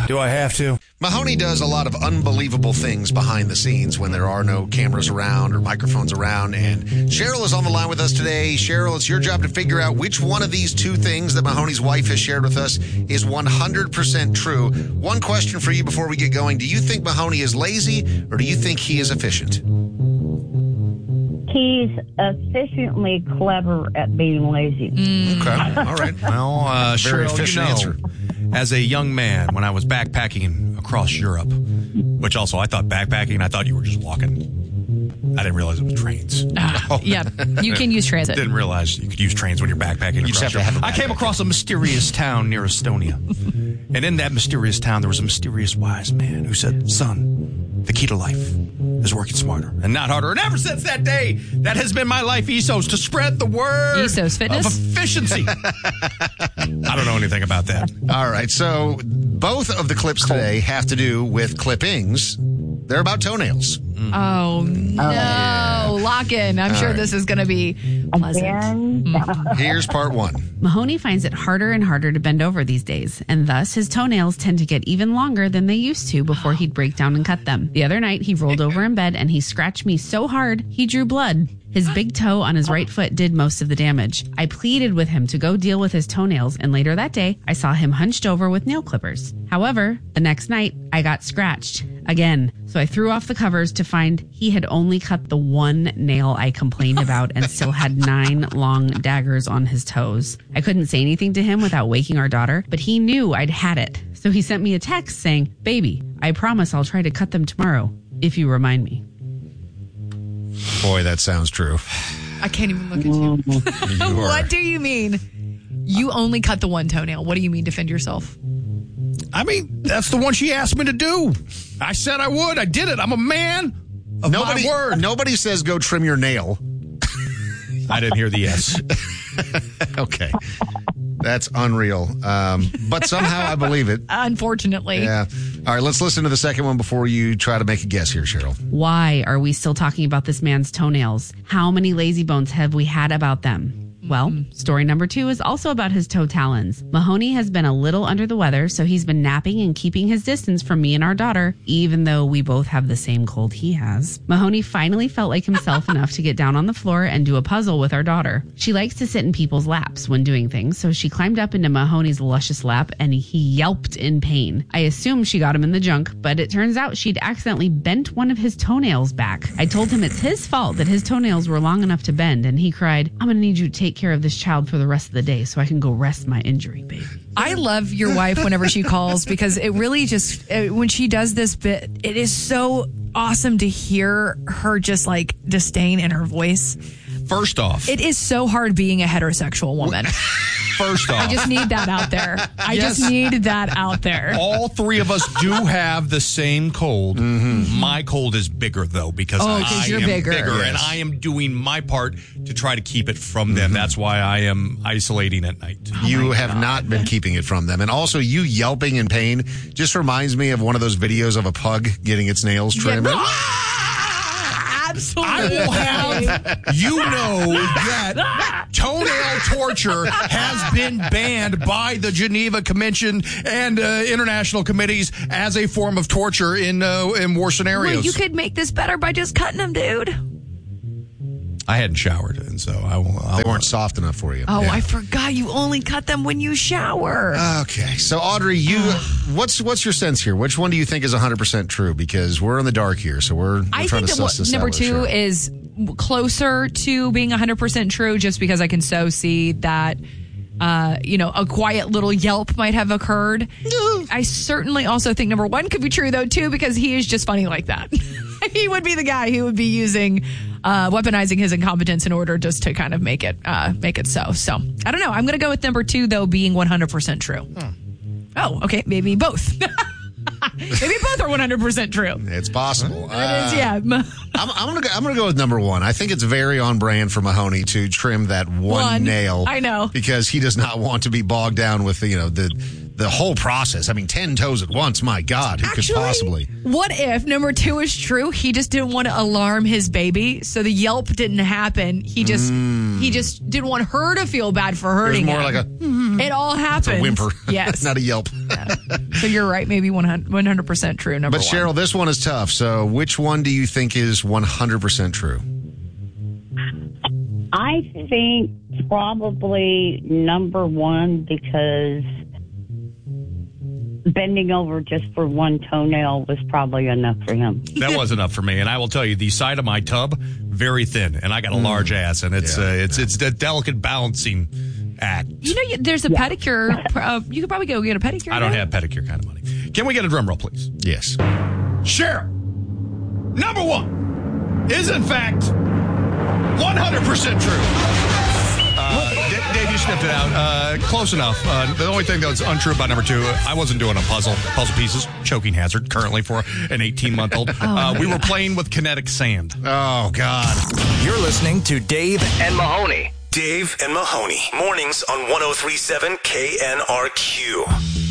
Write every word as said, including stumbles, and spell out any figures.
Do I have to? Mahoney does a lot of unbelievable things behind the scenes when there are no cameras around or microphones around. And Cheryl is on the line with us today. Cheryl, it's your job to figure out which one of these two things that Mahoney's wife has shared with us is one hundred percent true. One question for you before we get going. Do you think Mahoney is lazy or do you think he is efficient? He's efficiently clever at being lazy. Mm. Okay. All right. Well, uh, Very Cheryl, efficient you know, answer. as a young man, when I was backpacking across Europe, which also I thought backpacking, I thought you were just walking. I didn't realize it was trains. Uh, yeah, you can use transit. Didn't realize you could use trains when you're backpacking. You just have across to have Europe. a I came across a mysterious town near Estonia. And in that mysterious town, there was a mysterious wise man who said, son, the key to life is working smarter and not harder. And ever since that day, that has been my life ethos, to spread the word Ethos fitness? of efficiency. I don't know anything about that. All right. So both of the clips today have to do with clippings. They're about toenails. Oh, no. Lock in. I'm All sure right. this is going to be pleasant. Again, Here's part one. Mahoney finds it harder and harder to bend over these days, and thus his toenails tend to get even longer than they used to before he'd break down and cut them. The other night, he rolled over in bed and he scratched me so hard, he drew blood. His big toe on his right foot did most of the damage. I pleaded with him to go deal with his toenails, and later that day, I saw him hunched over with nail clippers. However, the next night, I got scratched again. So I threw off the covers to find he had only cut the one nail I complained about and still had nine long daggers on his toes. I couldn't say anything to him without waking our daughter, but he knew I'd had it. So he sent me a text saying, baby, I promise I'll try to cut them tomorrow, if you remind me. Boy, that sounds true. I can't even look at you. You are- What do you mean? You only cut the one toenail. What do you mean, defend yourself? I mean, that's the one she asked me to do. I said I would. I did it. I'm a man of Nobody, my word. nobody says go trim your nail. I didn't hear the yes. Okay. That's unreal. Um, but somehow I believe it. Unfortunately. Yeah. All right, let's listen to the second one before you try to make a guess here, Cheryl. Why are we still talking about this man's toenails? How many lazy bones have we had about them? Well, story number two is also about his toe talons. Mahoney has been a little under the weather, so he's been napping and keeping his distance from me and our daughter, even though we both have the same cold he has. Mahoney finally felt like himself enough to get down on the floor and do a puzzle with our daughter. She likes to sit in people's laps when doing things, so she climbed up into Mahoney's luscious lap and he yelped in pain. I assumed she got him in the junk, but it turns out she'd accidentally bent one of his toenails back. I told him it's his fault that his toenails were long enough to bend, and he cried, I'm gonna need you to take care of this child for the rest of the day so I can go rest my injury, baby. I love your wife whenever she calls because it really just, uh, when she does this bit, it is so awesome to hear her just like disdain in her voice. First off, It is so hard being a heterosexual woman. first off, I just need that out there. I Yes. just need that out there. all three of us do have the same cold. Mm-hmm. My cold is bigger, though, because Oh, I 'cause you're am bigger. and Yes. I am doing my part to try to keep it from them. That's why I am isolating at night. You have not been keeping it from them. And also, you yelping in pain just reminds me of one of those videos of a pug getting its nails trimmed. Absolutely. I will have you know that toenail torture has been banned by the Geneva Convention and uh, international committees as a form of torture in uh, in war scenarios. Well, you could make this better by just cutting them, dude. I hadn't showered, and so I will. I'll, They weren't soft enough for you. Oh, Yeah. I forgot. You only cut them when you shower. Okay, so Audrey, you what's what's your sense here? Which one do you think is one hundred percent true? Because we're in the dark here, so we're, we're I trying think to that suss what, this number out with two Cheryl. is closer to being one hundred percent true just because I can so see that, uh, you know, a quiet little yelp might have occurred. I certainly also think number one could be true, though, too, because he is just funny like that. He would be the guy who would be using, uh, weaponizing his incompetence in order just to kind of make it, uh, make it so. So, I don't know. I'm going to go with number two, though, being one hundred percent true. Hmm. Oh, okay. Maybe both. Maybe both are one hundred percent true. It's possible. It is, yeah. I'm, I'm gonna go, I'm gonna go with number one. I think it's very on brand for Mahoney to trim that one, One. nail. I know. because he does not want to be bogged down with the, you know the the whole process. I mean, ten toes at once. My God, who Actually, could possibly? What if number two is true? He just didn't want to alarm his baby, so the yelp didn't happen. He just he just didn't want her to feel bad for It was hurting more him. like a It all happened. whimper. Yes. not a yelp. Uh, So you're right, maybe one hundred percent true, number But one. Cheryl, this one is tough. So which one do you think is one hundred percent true? I think probably number one, because bending over just for one toenail was probably enough for him. That was enough for me. And I will tell you, the side of my tub, very thin. And I got a large ass. And it's Yeah. uh, it's it's a delicate balancing act. You know, there's a pedicure. Uh, you could probably go get a pedicure. I don't there. have pedicure kind of money. Can we get a drum roll, please? Yes. Cheryl, number one is in fact one hundred percent true. Uh, D- Dave, you sniffed it out. Uh, close enough. Uh, the only thing that's untrue about number two, I wasn't doing a puzzle. Puzzle pieces, choking hazard currently for an eighteen-month-old. Uh, we were playing with kinetic sand. Oh, God. You're listening to Dave and Mahoney. Dave and Mahoney. Mornings on one oh three point seven K N R Q.